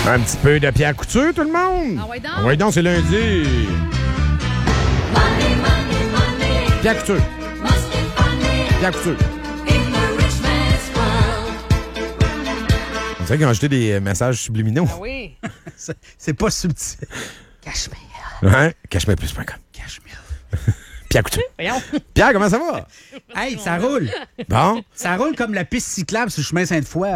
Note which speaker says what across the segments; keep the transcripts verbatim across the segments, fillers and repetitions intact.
Speaker 1: Un petit peu de Pierre Couture, tout le monde?
Speaker 2: Ah ouais donc?
Speaker 1: Ah ouais donc, c'est lundi.
Speaker 3: Money, money, money.
Speaker 1: Pierre Couture.
Speaker 3: Must be funny
Speaker 1: Pierre Couture.
Speaker 3: in the rich man's world.
Speaker 1: C'est vrai qu'ils ont ajouté des messages subliminaux.
Speaker 2: Ah oui.
Speaker 4: C'est, c'est pas subtil.
Speaker 2: Cache-moi.
Speaker 1: Hein? Cache-moi plus point com.
Speaker 4: Cachemire.
Speaker 1: Pierre Couture.
Speaker 2: Voyons.
Speaker 1: Pierre, comment ça va?
Speaker 4: Hey, ça roule.
Speaker 1: Bon.
Speaker 4: Ça roule comme la piste cyclable sur le chemin Sainte-Foy.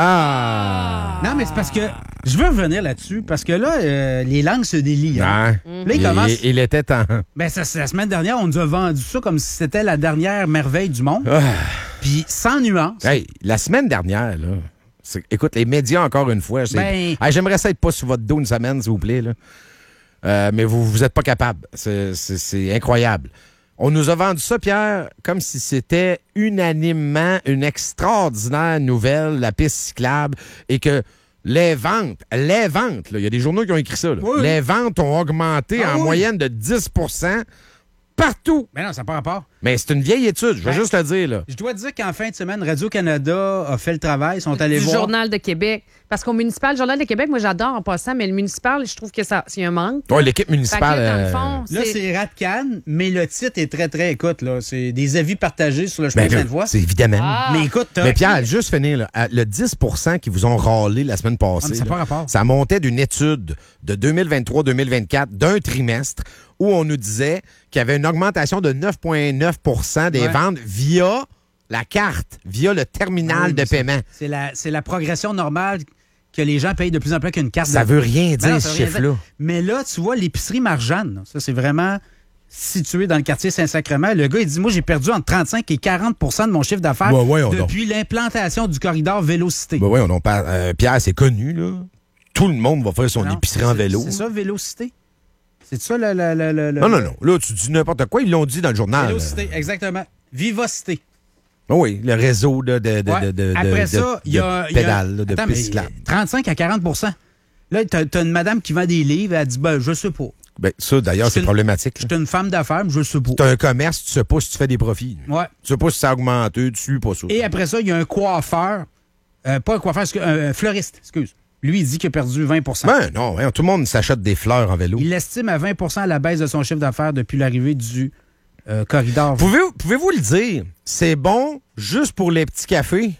Speaker 1: Ah.
Speaker 4: Non, mais c'est parce que je veux revenir là-dessus, parce que là, euh, les langues se délient. Hein.
Speaker 1: Ouais.
Speaker 4: Là, il commence.
Speaker 1: Il, il était temps.
Speaker 4: Ben, ça, c'est la semaine dernière, on nous a vendu ça comme si c'était la dernière merveille du monde.
Speaker 1: Ah.
Speaker 4: Puis sans nuance.
Speaker 1: Hey, la semaine dernière, là. c'est- Écoute, les médias, encore une fois. c'est-
Speaker 4: Ben-
Speaker 1: Hey, j'aimerais ça être pas sur votre dos une semaine, s'il vous plaît. Là. Euh, mais vous vous êtes pas capable. C'est, c'est- c'est incroyable. On nous a vendu ça, Pierre, comme si c'était unanimement une extraordinaire nouvelle, la piste cyclable, et que les ventes, les ventes, là, il y a des journaux qui ont écrit ça, là,
Speaker 4: Oui.
Speaker 1: les ventes ont augmenté
Speaker 4: Ah
Speaker 1: en
Speaker 4: oui.
Speaker 1: moyenne de dix pour cent partout.
Speaker 4: Mais non, ça n'a pas rapport.
Speaker 1: Mais c'est une vieille étude, je vais
Speaker 4: Ben,
Speaker 1: juste le dire. Là.
Speaker 4: Je dois dire qu'en fin de semaine, Radio-Canada a fait le travail, sont allés
Speaker 2: Du
Speaker 4: voir.
Speaker 2: Journal de Québec. Parce qu'au municipal, le Journal de Québec, moi, j'adore en passant, mais le municipal, je trouve que ça, c'est un manque.
Speaker 1: Ouais, l'équipe
Speaker 2: Fait que
Speaker 1: municipale.
Speaker 2: là, dans le
Speaker 1: euh,
Speaker 2: fond,
Speaker 4: Là,
Speaker 2: c'est...
Speaker 4: c'est Ratcan, mais le titre est très, très, écoute, là, c'est des avis partagés sur le chemin
Speaker 1: ben, là,
Speaker 4: Sainte-Foy.
Speaker 1: c'est évidemment.
Speaker 2: Ah.
Speaker 4: Mais écoute, t'as-
Speaker 1: Mais Pierre, juste finir, là, à- le dix pour cent qui vous ont râlé la semaine passée,
Speaker 4: Ah, mais ça n'a
Speaker 1: là,
Speaker 4: pas rapport.
Speaker 1: ça montait d'une étude de deux mille vingt-trois deux mille vingt-quatre d'un trimestre où on nous disait qu'il y avait une augmentation de neuf virgule neuf pour cent des
Speaker 4: Ouais.
Speaker 1: ventes via la carte, via le terminal
Speaker 4: Ah oui,
Speaker 1: de
Speaker 4: mais ça-
Speaker 1: paiement.
Speaker 4: C'est la, c'est la progression normale que les gens payent de plus en plus qu'une carte.
Speaker 1: Ça
Speaker 4: de-
Speaker 1: veut rien
Speaker 4: Ben non,
Speaker 1: dire,
Speaker 4: ça
Speaker 1: ce
Speaker 4: veut rien
Speaker 1: chiffre-là.
Speaker 4: dire. Mais là, tu vois, l'épicerie Marjane, là, ça, c'est vraiment situé dans le quartier Saint-Sacrement. Le gars, il dit, moi, j'ai perdu entre trente-cinq et quarante pour cent de mon chiffre d'affaires
Speaker 1: Ben, voyons donc.
Speaker 4: depuis l'implantation du corridor Vélocité.
Speaker 1: Ben oui, on en parle. Euh, Pierre, c'est connu, là. Tout le monde va faire son
Speaker 4: Non,
Speaker 1: épicerie en
Speaker 4: c'est-
Speaker 1: vélo.
Speaker 4: C'est ça, Vélocité? C'est ça, le... le, le, le-
Speaker 1: Non, non, non. Là, tu dis n'importe quoi. Ils l'ont dit dans le journal.
Speaker 4: Vélocité, exactement. Vivocité.
Speaker 1: Ah oui, le réseau de, de, de,
Speaker 4: Ouais.
Speaker 1: de, de,
Speaker 4: Après
Speaker 1: de-
Speaker 4: ça, il y a...
Speaker 1: de
Speaker 4: il y a-
Speaker 1: pédales, là, de
Speaker 4: Attends,
Speaker 1: pistes
Speaker 4: mais
Speaker 1: cyclables.
Speaker 4: trente-cinq à quarante pour cent. Là, t'as, t'as une madame qui vend des livres, elle dit, ben, je sais pas.
Speaker 1: Ben, ça, d'ailleurs,
Speaker 4: Je
Speaker 1: c'est
Speaker 4: suis une-
Speaker 1: problématique.
Speaker 4: Je suis une femme d'affaires, mais je sais pas.
Speaker 1: Tu as un commerce, tu sais pas si tu fais des profits.
Speaker 4: Ouais.
Speaker 1: Tu sais pas si ça a augmenté, tu suis pas ça.
Speaker 4: Et après ça, il y a un coiffeur, euh, pas un coiffeur, excuse- un, un fleuriste, excuse. Lui, il dit qu'il a perdu vingt pour cent.
Speaker 1: Ben non, voyons, tout le monde s'achète des fleurs en vélo.
Speaker 4: Il estime à vingt pour cent la baisse de son chiffre d'affaires depuis l'arrivée du euh, corridor.
Speaker 1: Pouvez-vous, pouvez-vous le dire? C'est bon juste pour les petits cafés?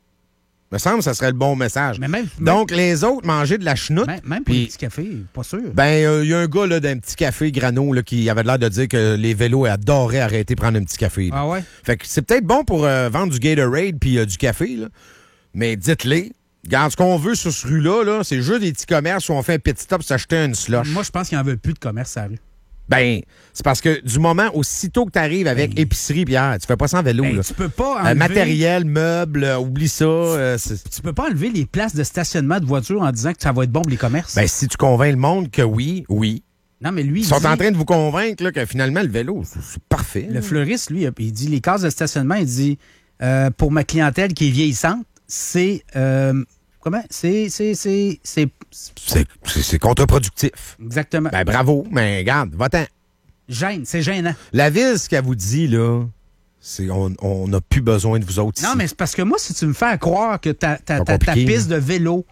Speaker 1: Me semble que ça serait le bon message.
Speaker 4: Mais même,
Speaker 1: Donc, les autres, manger de la chenoute.
Speaker 4: même, même pour
Speaker 1: puis-
Speaker 4: les petits cafés, pas sûr.
Speaker 1: Ben, il euh, y a un gars là, d'un petit café Grano là, qui avait l'air de dire que les vélos adoraient arrêter de prendre un petit café. là.
Speaker 4: Ah ouais?
Speaker 1: Fait que c'est peut-être bon pour euh, vendre du Gatorade puis euh, du café, là. Mais dites-les, regarde, ce qu'on veut sur ce rue-là, là, c'est juste des petits commerces où on fait un petit stop pour s'acheter une slush.
Speaker 4: Moi, je pense qu'il n'y en veut plus de commerce à la rue.
Speaker 1: Ben, c'est parce que du moment, aussitôt que tu arrives avec
Speaker 4: Ben,
Speaker 1: épicerie, Pierre, tu fais pas ça en vélo.
Speaker 4: Ben,
Speaker 1: là.
Speaker 4: tu peux pas
Speaker 1: Euh,
Speaker 4: enlever...
Speaker 1: matériel, meubles, euh, oublie ça. euh, c'est-
Speaker 4: Tu peux pas enlever les places de stationnement de voitures en disant que ça va être bon pour les commerces.
Speaker 1: ben, si tu convaincs le monde que oui, oui.
Speaker 4: non, mais lui,
Speaker 1: Ils
Speaker 4: il
Speaker 1: sont
Speaker 4: dit-
Speaker 1: en train de vous convaincre là, que finalement, le vélo, c'est c'est parfait.
Speaker 4: Le fleuriste, lui, il dit les cases de stationnement, il dit euh, pour ma clientèle qui est vieillissante, c'est euh, comment c'est c'est c'est c'est
Speaker 1: C'est c'est- c'est contre-productif.
Speaker 4: exactement
Speaker 1: Ben, bravo, mais regarde, va-t'en.
Speaker 4: gêne, c'est gênant.
Speaker 1: La ville, ce qu'elle vous dit, là, c'est on on n'a plus besoin de vous autres
Speaker 4: Non,
Speaker 1: ici.
Speaker 4: mais c'est parce que moi, si tu me fais croire que ta, ta,
Speaker 1: Pas
Speaker 4: ta, ta
Speaker 1: compliqué,
Speaker 4: piste de vélo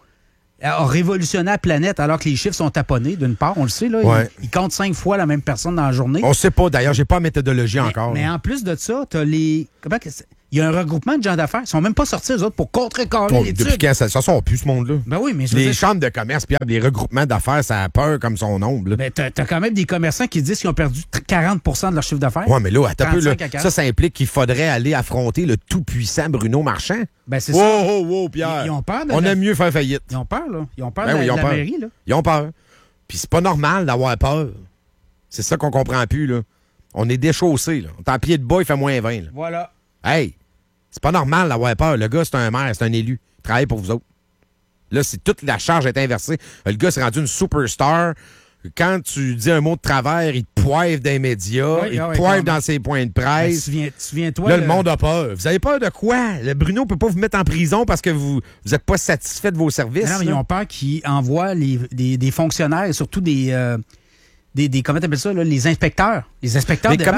Speaker 4: a révolutionné la planète alors que les chiffres sont taponnés, d'une part, on le sait, là,
Speaker 1: Ouais.
Speaker 4: ils, ils comptent cinq fois la même personne dans la journée.
Speaker 1: On sait pas, d'ailleurs, j'ai pas la méthodologie
Speaker 4: mais,
Speaker 1: encore.
Speaker 4: mais
Speaker 1: là.
Speaker 4: en plus de ça, t'as les. Comment que c'est? Il y a un regroupement de gens d'affaires. Ils sont même pas sortis, eux autres, pour contrecarrer
Speaker 1: Bon,
Speaker 4: l'étude.
Speaker 1: depuis quand ça, ça sort plus, ce monde-là?
Speaker 4: Ben oui, mais je veux
Speaker 1: Les
Speaker 4: dire,
Speaker 1: chambres de commerce, Pierre, les regroupements d'affaires, ça a peur comme son ombre. là.
Speaker 4: ben, t'as, t'as quand même des commerçants qui disent qu'ils ont perdu quarante pour cent de leur chiffre d'affaires.
Speaker 1: Ouais, mais là, attends un peu, là,
Speaker 4: trente-cinq à quarante.
Speaker 1: ça, ça implique qu'il faudrait aller affronter le tout-puissant Bruno Marchand.
Speaker 4: Ben, c'est
Speaker 1: Wow,
Speaker 4: ça.
Speaker 1: wow, wow, Pierre.
Speaker 4: Ils- ils ont peur de
Speaker 1: On
Speaker 4: la-
Speaker 1: aime mieux faire faillite.
Speaker 4: Ils ont peur, là. Ils ont peur
Speaker 1: Ben
Speaker 4: de,
Speaker 1: oui, ils
Speaker 4: la,
Speaker 1: ont
Speaker 4: de la
Speaker 1: peur.
Speaker 4: mairie, là.
Speaker 1: Ils ont peur. Puis c'est pas normal d'avoir peur. C'est ça qu'on comprend plus, là. On est déchaussé, là. On est en pied de bas, il fait moins vingt, là.
Speaker 4: Voilà.
Speaker 1: Hey, c'est pas normal d'avoir peur. Le gars, c'est un maire, c'est un élu. Il travaille pour vous autres. Là, c'est toute la charge est inversée. Le gars s'est rendu une superstar. Quand tu dis un mot de travers, il te poivre dans les médias,
Speaker 4: Oui,
Speaker 1: il
Speaker 4: ah
Speaker 1: te
Speaker 4: oui,
Speaker 1: poivre
Speaker 4: clairement.
Speaker 1: dans ses points de
Speaker 4: Ben,
Speaker 1: presse.
Speaker 4: souviens- souviens-toi.
Speaker 1: Là, le monde a peur. Vous avez peur de quoi? Le Bruno peut pas vous mettre en prison parce que vous vous êtes pas satisfait de vos services.
Speaker 4: Non, mais ils
Speaker 1: là.
Speaker 4: ont peur qu'ils envoient les, des, des fonctionnaires et surtout des, euh, des, des. Comment t'appelles ça, là? Les inspecteurs. Les inspecteurs
Speaker 1: Mais
Speaker 4: débarquent.
Speaker 1: comment,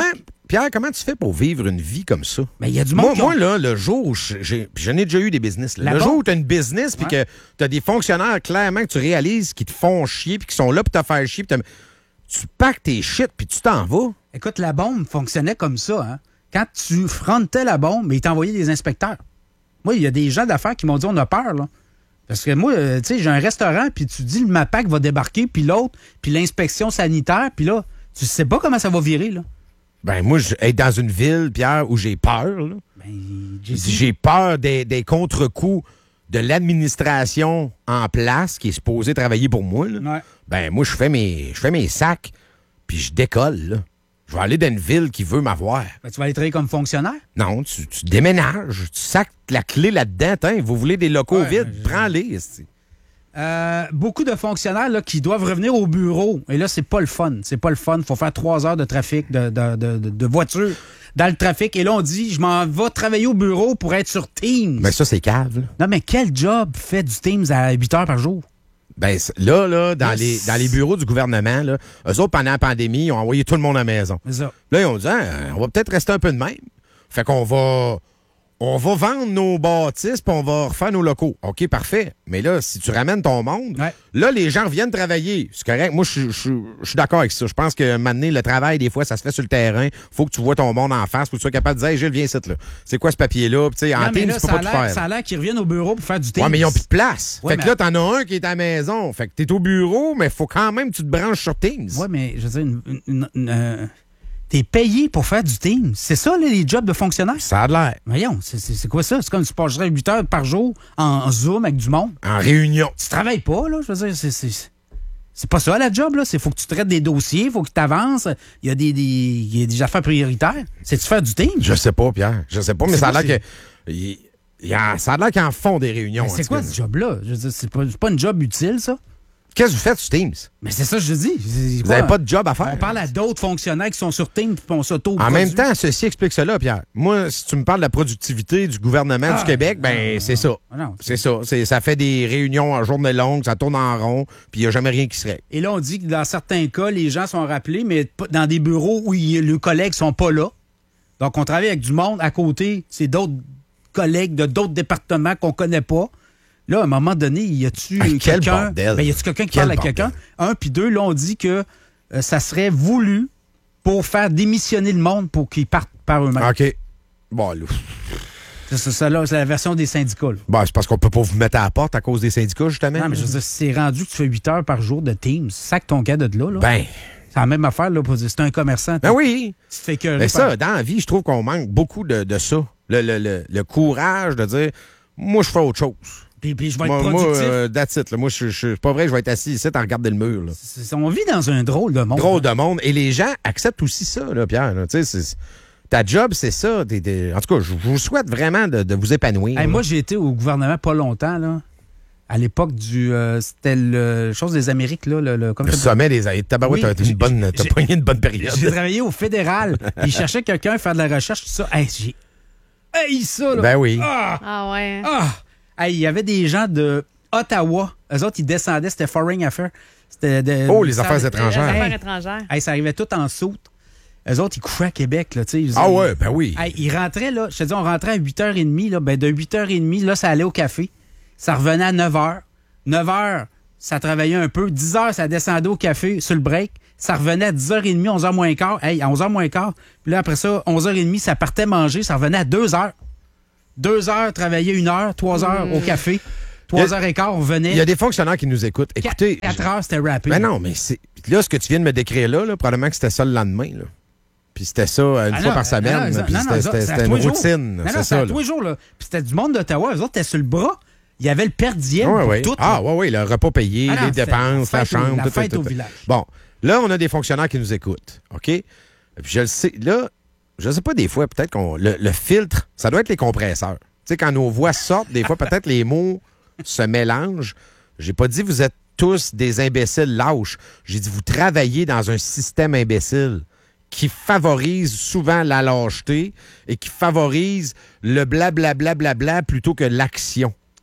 Speaker 1: Pierre, comment tu fais pour vivre une vie comme ça?
Speaker 4: Mais il y a du monde
Speaker 1: Moi,
Speaker 4: qui ont-
Speaker 1: moi, là, le jour où je- j'ai. Puis j'en ai déjà eu des business. Là.
Speaker 4: La
Speaker 1: Le
Speaker 4: bombe.
Speaker 1: jour où tu as une business, puis
Speaker 4: Ouais.
Speaker 1: que tu as des fonctionnaires clairement que tu réalises qui te font chier, puis qui sont là pour te faire chier, puis t'as- tu packs tes shit, puis tu t'en vas.
Speaker 4: Écoute, la bombe fonctionnait comme ça. Hein. Quand tu frontais la bombe, mais ils t'envoyaient des inspecteurs. Moi, il y a des gens d'affaires qui m'ont dit on a peur, là. Parce que moi, euh, tu sais, j'ai un restaurant, puis tu dis le MAPAC va débarquer, puis l'autre, puis l'inspection sanitaire, puis là, tu sais pas comment ça va virer, là.
Speaker 1: Ben, moi, je être dans une ville, Pierre, où j'ai peur, là.
Speaker 4: Ben, j'ai dit-
Speaker 1: J'ai peur des, des contre-coups de l'administration en place qui est supposée travailler pour moi. Là.
Speaker 4: Ouais.
Speaker 1: Ben, moi, je fais mes, je fais mes sacs, puis je décolle. Là. Je vais aller dans une ville qui veut m'avoir.
Speaker 4: Ben, tu vas aller travailler comme fonctionnaire?
Speaker 1: Non, tu, tu déménages, tu sacs la clé là-dedans. Tiens, vous voulez des locaux
Speaker 4: Ouais,
Speaker 1: vides?
Speaker 4: je-
Speaker 1: Prends-les. esti.
Speaker 4: Euh, beaucoup de fonctionnaires là, qui doivent revenir au bureau. Et là, c'est pas le fun. C'est pas le fun. Il faut faire trois heures de trafic, de, de, de, de- de voiture dans le trafic. Et là, on dit, je m'en vais travailler au bureau pour être sur Teams.
Speaker 1: Ben, ça, c'est cave. Là.
Speaker 4: Non, mais quel job fait du Teams à huit heures par jour?
Speaker 1: Ben, c'est- là, là, dans,
Speaker 4: Yes.
Speaker 1: les, dans les bureaux du gouvernement, là, eux autres, pendant la pandémie, ils ont envoyé tout le monde à la maison.
Speaker 4: C'est ça.
Speaker 1: Là, ils ont dit, hein, on va peut-être rester un peu de même. Fait qu'on va, on va vendre nos bâtisses puis on va refaire nos locaux. OK, parfait. Mais là, si tu ramènes ton monde,
Speaker 4: Ouais.
Speaker 1: là, les gens reviennent travailler. C'est correct. Moi, je je- je suis d'accord avec ça. Je pense que maintenant, le travail, des fois, ça se fait sur le terrain. Faut que tu vois ton monde en face. Faut que tu sois capable de dire, hey, Gilles, viens ici, là. C'est quoi ce papier-là? Puis, tu sais, en
Speaker 4: Non, mais
Speaker 1: Teams,
Speaker 4: là,
Speaker 1: tu peux
Speaker 4: ça
Speaker 1: pas
Speaker 4: a
Speaker 1: tout
Speaker 4: l'air-
Speaker 1: faire.
Speaker 4: ça a l'air qu'ils reviennent au bureau pour faire du Teams.
Speaker 1: Ouais, mais ils ont plus de place.
Speaker 4: Ouais,
Speaker 1: fait
Speaker 4: mais-
Speaker 1: que là, t'en as un qui est à la maison. Fait que t'es au bureau, mais faut quand même que tu te branches sur Teams.
Speaker 4: Oui, mais je veux dire, une- une- une- une, euh, t'es payé pour faire du Teams. C'est ça, là, les jobs de fonctionnaire?
Speaker 1: Ça a de l'air.
Speaker 4: Voyons, c'est- c'est c'est quoi ça? C'est comme si tu passerais huit heures par jour en, en Zoom avec du monde.
Speaker 1: En réunion.
Speaker 4: Tu travailles pas, là. Je veux dire, c'est- c'est. C'est pas ça, la job, là. C'est faut que tu traites des dossiers, faut que tu avances. Il y a des, des, il y a des affaires prioritaires. C'est-tu faire du Teams?
Speaker 1: Je sais pas, Pierre. Je sais pas, mais
Speaker 4: C'est
Speaker 1: ça a
Speaker 4: quoi,
Speaker 1: l'air que. il- il y a- ça a l'air qu'ils en font des réunions.
Speaker 4: Mais
Speaker 1: en
Speaker 4: c'est
Speaker 1: tout
Speaker 4: quoi
Speaker 1: cas.
Speaker 4: ce job-là? Je veux dire, c'est pas, c'est pas une job utile, ça?
Speaker 1: Qu'est-ce que vous faites sur Teams?
Speaker 4: Mais c'est ça que je dis. C'est
Speaker 1: Vous
Speaker 4: quoi?
Speaker 1: n'avez pas de job à faire?
Speaker 4: On parle à d'autres fonctionnaires qui sont sur Teams puis on s'auto.
Speaker 1: En même temps, ceci explique cela, Pierre. Moi, si tu me parles de la productivité du gouvernement
Speaker 4: Ah,
Speaker 1: du Québec, ben
Speaker 4: non,
Speaker 1: c'est
Speaker 4: non,
Speaker 1: ça.
Speaker 4: non. Non,
Speaker 1: C'est ça. C'est- Ça fait des réunions en journée longue, ça tourne en rond, puis il n'y a jamais rien qui se règle.
Speaker 4: Et là, on dit que dans certains cas, les gens sont rappelés, mais pas- dans des bureaux où il- les collègues sont pas là. Donc, on travaille avec du monde à côté. C'est d'autres collègues de d'autres départements qu'on connaît pas. Là, à un moment donné, y a-tu
Speaker 1: Ah, quel
Speaker 4: quelqu'un...
Speaker 1: bordel.
Speaker 4: Ben, y a-tu quelqu'un qui
Speaker 1: Quel
Speaker 4: parle à
Speaker 1: bordel.
Speaker 4: quelqu'un? Un, puis deux, là, on dit que euh, ça serait voulu pour faire démissionner le monde pour qu'ils partent par eux-mêmes.
Speaker 1: OK. Bon, là,
Speaker 4: C'est ça, ça, là, c'est la version des syndicats. là.
Speaker 1: bon, c'est parce qu'on peut pas vous mettre à la porte à cause des syndicats, justement.
Speaker 4: Non, mais je veux dire, c'est rendu que tu fais huit heures par jour de Teams. Sac ton gars de là. là.
Speaker 1: Ben,
Speaker 4: C'est la même affaire, là. pour dire, c'est un commerçant.
Speaker 1: ben oui.
Speaker 4: Tu te fais que.
Speaker 1: Mais ça, dans la vie, je trouve qu'on manque beaucoup de, de ça. Le, le, le, le courage de dire, moi, je fais autre chose.
Speaker 4: Puis, puis je vais être
Speaker 1: Moi, moi
Speaker 4: productif.
Speaker 1: euh, that's it, là. Moi, je, je, c'est pas vrai, je vais être assis ici à regarder le mur. Là.
Speaker 4: C'est- on vit dans un drôle de monde.
Speaker 1: Drôle de monde. Et les gens acceptent aussi ça, là, Pierre. là. Tu sais, c'est- ta job, c'est ça. T'es- t'es- En tout cas, je vous souhaite vraiment de, de vous épanouir.
Speaker 4: Hey,
Speaker 1: là.
Speaker 4: moi, j'ai été au gouvernement pas longtemps, là. À l'époque du. euh, c'était le chose des Amériques, là. Le, le- comme
Speaker 1: Le
Speaker 4: ça-
Speaker 1: sommet des années. Tabarouette,
Speaker 4: Oui,
Speaker 1: t'as
Speaker 4: j'ai-
Speaker 1: une bonne, t'as
Speaker 4: j'ai-
Speaker 1: pogné une bonne période.
Speaker 4: J'ai travaillé au fédéral. Puis ils cherchaient quelqu'un à faire de la recherche, tout ça. Hey, j'ai. Hey, ça, là.
Speaker 1: Ben oui.
Speaker 4: Ah!
Speaker 2: Ah ouais.
Speaker 4: Ah! Hey, il y avait des gens de Ottawa. Eux autres, ils descendaient, c'était Foreign Affairs. C'était de-
Speaker 1: Oh, les
Speaker 4: ça-
Speaker 1: affaires
Speaker 2: Les
Speaker 1: étrangères.
Speaker 2: affaires
Speaker 4: Hey.
Speaker 2: étrangères.
Speaker 4: Hey, ça arrivait tout en soute. Eux autres, ils couchaient à Québec, là, tu sais. Ils-
Speaker 1: Ah ouais, ben oui.
Speaker 4: Hey, ils rentraient, là, je te dis, on rentrait à huit heures trente, là, ben de huit heures trente, là, ça allait au café. Ça revenait à neuf heures. neuf heures, ça travaillait un peu. dix heures, ça descendait au café sur le break. Ça revenait à dix heures trente, onze heures moins quart. Hey, à onze heures moins quart. Puis là, après ça, onze heures trente, ça partait manger. Ça revenait à deux heures. deux heures, travailler une heure. trois heures au café. trois heures et quart, on revenait.
Speaker 1: Il y a des fonctionnaires qui nous écoutent. Écoutez.
Speaker 4: quatre heures, c'était rapide.
Speaker 1: Ben non, mais c'est. Là, ce que tu viens de me décrire là, là probablement que c'était ça le lendemain. Là. Puis c'était ça euh, une
Speaker 4: Ah
Speaker 1: fois
Speaker 4: non,
Speaker 1: par semaine.
Speaker 4: non, non,
Speaker 1: là,
Speaker 4: non,
Speaker 1: puis
Speaker 4: non,
Speaker 1: c'était-
Speaker 4: ça,
Speaker 1: c'était
Speaker 4: c'est à
Speaker 1: c'était
Speaker 4: tous
Speaker 1: une
Speaker 4: les jours.
Speaker 1: routine.
Speaker 4: Non,
Speaker 1: C'est
Speaker 4: non,
Speaker 1: ça.
Speaker 4: à
Speaker 1: là.
Speaker 4: tous les jours, là. Puis c'était du monde d'Ottawa. Eux autres, étaient sur le bras. Il y avait le per diem
Speaker 1: Ouais,
Speaker 4: pour
Speaker 1: ouais.
Speaker 4: tout.
Speaker 1: Ah,
Speaker 4: là.
Speaker 1: ouais, oui, le repas payé,
Speaker 4: Ah non,
Speaker 1: les
Speaker 4: c'était
Speaker 1: dépenses,
Speaker 4: la
Speaker 1: la
Speaker 4: fête au-
Speaker 1: chambre,
Speaker 4: la
Speaker 1: tout,
Speaker 4: fête
Speaker 1: tout,
Speaker 4: au
Speaker 1: tout.
Speaker 4: village.
Speaker 1: Bon, là, on a des fonctionnaires qui nous écoutent, OK? Puis je le sais, là, je sais pas, des fois, peut-être qu'on. Le, le filtre, ça doit être les compresseurs. Tu sais, quand nos voix sortent, des fois, peut-être les mots se mélangent. J'ai pas dit vous êtes tous des imbéciles lâches. J'ai dit vous travaillez dans un système imbécile qui favorise souvent la lâcheté et qui favorise le blablabla bla, bla, bla, plutôt que l'action.